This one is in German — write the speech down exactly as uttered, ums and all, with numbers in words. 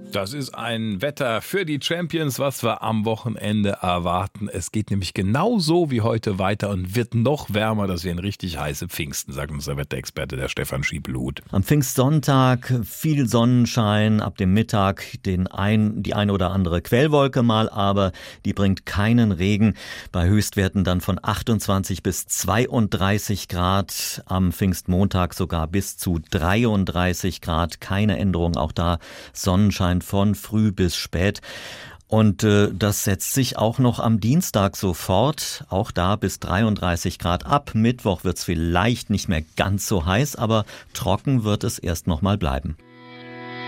Das ist ein Wetter für die Champions, was wir am Wochenende erwarten. Es geht nämlich genauso wie heute weiter und wird noch wärmer. Das werden richtig heiße Pfingsten, sagt unser Wetterexperte, der Stefan Schiebel-Huth. Am Pfingstsonntag viel Sonnenschein, ab dem Mittag den ein, die eine oder andere Quellwolke mal, aber die bringt keinen Regen. Bei Höchstwerten dann von achtundzwanzig bis zweiunddreißig Grad, am Pfingstmontag sogar bis zu dreiunddreißig Grad. Keine Änderung, auch da Sonnenschein von früh bis spät. Und äh, das setzt sich auch noch am Dienstag so fort, auch da bis dreiunddreißig Grad. Ab Mittwoch wird es vielleicht nicht mehr ganz so heiß, aber trocken wird es erst noch mal bleiben.